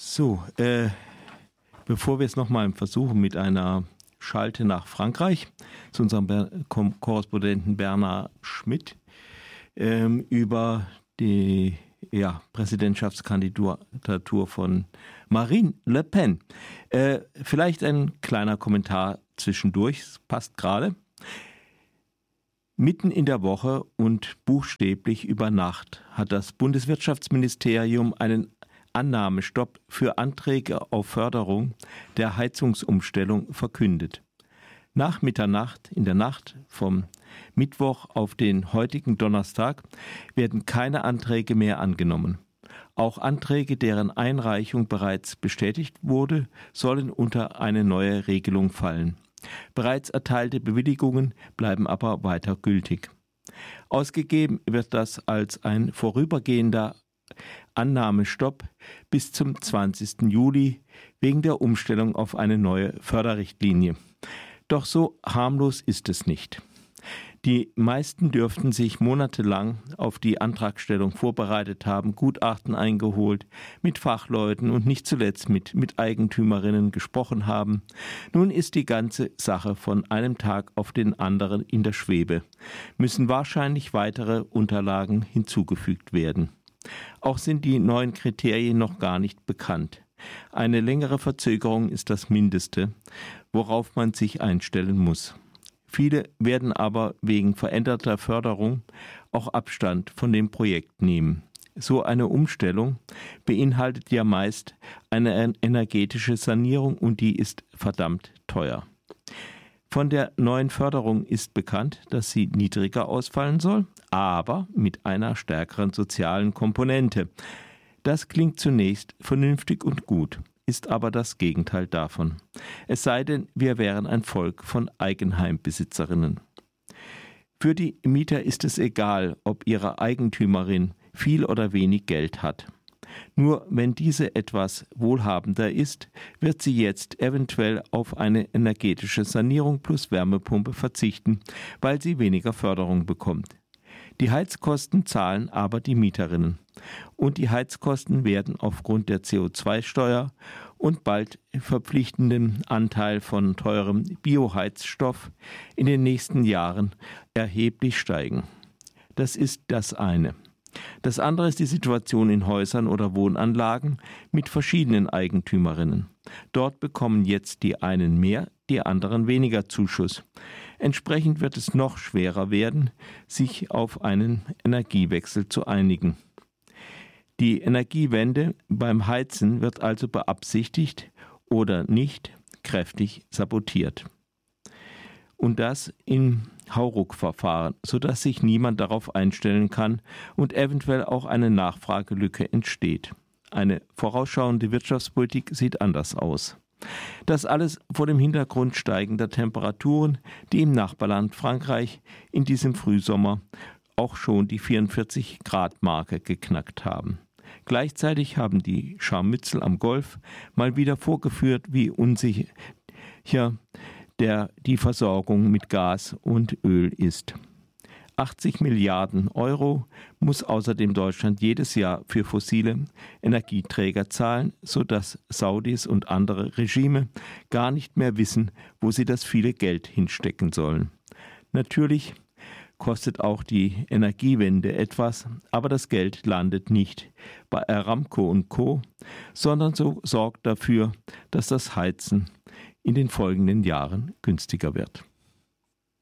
So, bevor wir es nochmal versuchen mit einer Schalte nach Frankreich zu unserem Korrespondenten Bernhard Schmidt über die Präsidentschaftskandidatur von Marine Le Pen. Vielleicht ein kleiner Kommentar zwischendurch, es passt gerade. Mitten in der Woche und buchstäblich über Nacht hat das Bundeswirtschaftsministerium einen Annahmestopp für Anträge auf Förderung der Heizungsumstellung verkündet. Nach Mitternacht, in der Nacht vom Mittwoch auf den heutigen Donnerstag, werden keine Anträge mehr angenommen. Auch Anträge, deren Einreichung bereits bestätigt wurde, sollen unter eine neue Regelung fallen. Bereits erteilte Bewilligungen bleiben aber weiter gültig. Ausgegeben wird das als ein vorübergehender Annahmestopp bis zum 20. Juli wegen der Umstellung auf eine neue Förderrichtlinie. Doch so harmlos ist es nicht. Die meisten dürften sich monatelang auf die Antragstellung vorbereitet haben, Gutachten eingeholt, mit Fachleuten und nicht zuletzt mit Eigentümerinnen gesprochen haben. Nun ist die ganze Sache von einem Tag auf den anderen in der Schwebe, müssen wahrscheinlich weitere Unterlagen hinzugefügt werden. Auch sind die neuen Kriterien noch gar nicht bekannt. Eine längere Verzögerung ist das Mindeste, worauf man sich einstellen muss. Viele werden aber wegen veränderter Förderung auch Abstand von dem Projekt nehmen. So eine Umstellung beinhaltet ja meist eine energetische Sanierung und die ist verdammt teuer. Von der neuen Förderung ist bekannt, dass sie niedriger ausfallen soll, aber mit einer stärkeren sozialen Komponente. Das klingt zunächst vernünftig und gut, ist aber das Gegenteil davon. Es sei denn, wir wären ein Volk von Eigenheimbesitzerinnen. Für die Mieter ist es egal, ob ihre Eigentümerin viel oder wenig Geld hat. Nur wenn diese etwas wohlhabender ist, wird sie jetzt eventuell auf eine energetische Sanierung plus Wärmepumpe verzichten, weil sie weniger Förderung bekommt. Die Heizkosten zahlen aber die Mieterinnen. Und die Heizkosten werden aufgrund der CO2-Steuer und bald verpflichtenden Anteil von teurem Bioheizstoff in den nächsten Jahren erheblich steigen. Das ist das eine. Das andere ist die Situation in Häusern oder Wohnanlagen mit verschiedenen Eigentümerinnen. Dort bekommen jetzt die einen mehr, die anderen weniger Zuschuss. Entsprechend wird es noch schwerer werden, sich auf einen Energiewechsel zu einigen. Die Energiewende beim Heizen wird also beabsichtigt oder nicht kräftig sabotiert. Und das im Hauruck-Verfahren, sodass sich niemand darauf einstellen kann und eventuell auch eine Nachfragelücke entsteht. Eine vorausschauende Wirtschaftspolitik sieht anders aus. Das alles vor dem Hintergrund steigender Temperaturen, die im Nachbarland Frankreich in diesem Frühsommer auch schon die 44-Grad-Marke geknackt haben. Gleichzeitig haben die Scharmützel am Golf mal wieder vorgeführt, wie unsicher die Versorgung mit Gas und Öl ist. 80 Milliarden Euro muss außerdem Deutschland jedes Jahr für fossile Energieträger zahlen, sodass Saudis und andere Regime gar nicht mehr wissen, wo sie das viele Geld hinstecken sollen. Natürlich kostet auch die Energiewende etwas, aber das Geld landet nicht bei Aramco und Co., sondern sorgt dafür, dass das Heizen in den folgenden Jahren günstiger wird.